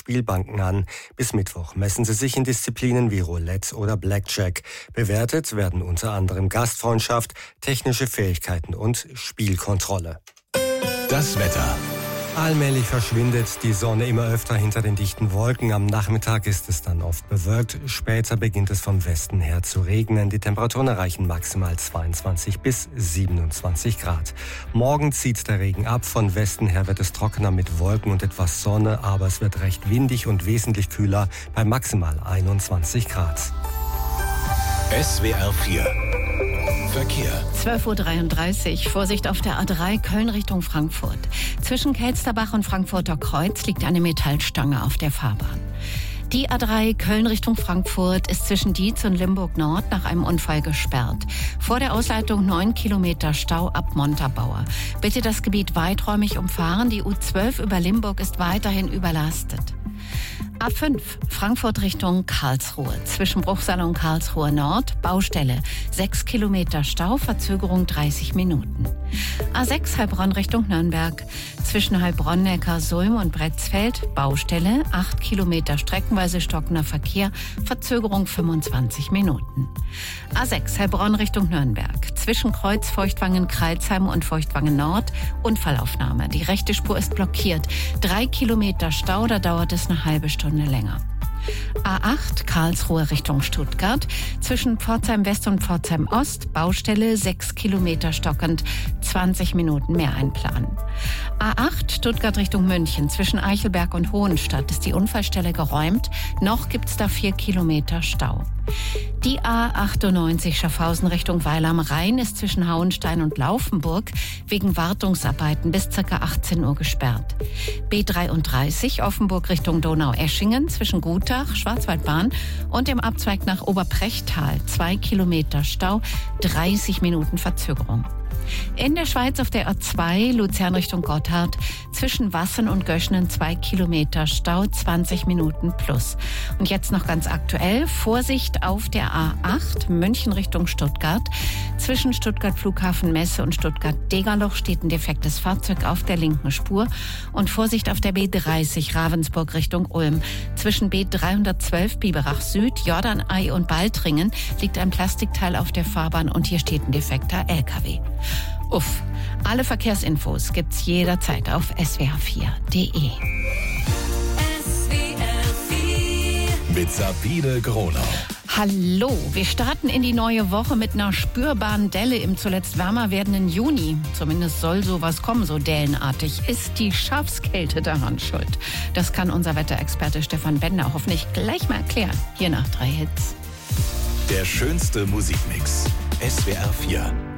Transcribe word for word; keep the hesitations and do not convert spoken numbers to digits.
Spielbanken an. Bis Mittwoch messen sie sich in Disziplinen wie Roulette oder Blackjack. Bewertet werden unter anderem Gastfreundschaft, technische Fähigkeiten und Spielkontrolle. Das Wetter. Allmählich verschwindet die Sonne immer öfter hinter den dichten Wolken. Am Nachmittag ist es dann oft bewölkt. Später beginnt es vom Westen her zu regnen. Die Temperaturen erreichen maximal zweiundzwanzig bis siebenundzwanzig Grad. Morgen zieht der Regen ab. Von Westen her wird es trockener mit Wolken und etwas Sonne, aber es wird recht windig und wesentlich kühler bei maximal einundzwanzig Grad. S W R vier Verkehr. zwölf Uhr dreiunddreißig. Vorsicht auf der A drei Köln Richtung Frankfurt. Zwischen Kelsterbach und Frankfurter Kreuz liegt eine Metallstange auf der Fahrbahn. Die A drei Köln Richtung Frankfurt ist zwischen Dietz und Limburg Nord nach einem Unfall gesperrt. Vor der Ausleitung neun Kilometer Stau ab Montabaur. Bitte das Gebiet weiträumig umfahren. Die U zwölf über Limburg ist weiterhin überlastet. A fünf Frankfurt Richtung Karlsruhe. Zwischen Bruchsal und Karlsruhe Nord Baustelle. sechs Kilometer Stau, Verzögerung dreißig Minuten. A sechs Heilbronn Richtung Nürnberg. Zwischen Heilbronn, Neckarsulm und Bretzfeld Baustelle. acht Kilometer streckenweise stockender Verkehr, Verzögerung fünfundzwanzig Minuten. A sechs Heilbronn Richtung Nürnberg. Zwischen Kreuz Feuchtwangen-Kreilsheim und Feuchtwangen Nord Unfallaufnahme. Die rechte Spur ist blockiert. Drei Kilometer Stau, da dauert es eine halbe Stunde länger. A acht Karlsruhe Richtung Stuttgart. Zwischen Pforzheim West und Pforzheim Ost Baustelle sechs Kilometer stockend, zwanzig Minuten mehr einplanen. A acht Stuttgart Richtung München. Zwischen Eichelberg und Hohenstadt ist die Unfallstelle geräumt. Noch gibt's da vier Kilometer Stau. Die A achtundneunzig Schaffhausen Richtung Weil am Rhein ist zwischen Hauenstein und Laufenburg wegen Wartungsarbeiten bis ca. achtzehn Uhr gesperrt. B dreiunddreißig Offenburg Richtung Donaueschingen zwischen Gutach, Schwarzwaldbahn und dem Abzweig nach Oberprechtal. Zwei Kilometer Stau, dreißig Minuten Verzögerung. In der Schweiz auf der A zwei Luzern Richtung Gotthard zwischen Wassen und Göschenen zwei Kilometer Stau, zwanzig Minuten plus. Und jetzt noch ganz aktuell, Vorsicht auf der A acht München Richtung Stuttgart. Zwischen Stuttgart Flughafen Messe und Stuttgart Degerloch steht ein defektes Fahrzeug auf der linken Spur. Und Vorsicht auf der B dreißig Ravensburg Richtung Ulm. Zwischen B dreihundertzwölf Biberach Süd, Jordanei und Baltringen liegt ein Plastikteil auf der Fahrbahn und hier steht ein defekter L K W. Uff, alle Verkehrsinfos gibt's jederzeit auf S W R vier punkt de. S W R vier mit Sabine Gronau. Hallo, wir starten in die neue Woche mit einer spürbaren Delle im zuletzt wärmer werdenden Juni. Zumindest soll sowas kommen, so dellenartig. Ist die Schafskälte daran schuld? Das kann unser Wetterexperte Stefan Bender hoffentlich gleich mal erklären. Hier nach drei Hits. Der schönste Musikmix. S W R vier.